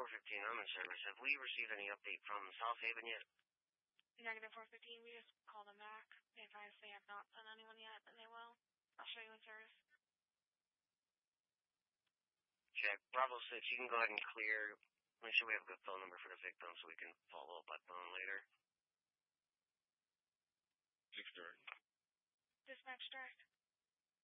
415, I'm in service. Have we received any update from South Haven yet? Negative 415, we just called them back. They advised they have not sent anyone yet, and they will. I'll show you in service. Check. Bravo 6, you can go ahead and clear. Make sure we have a good phone number for the victim so we can follow up by phone later. 6 direct. Dispatch direct.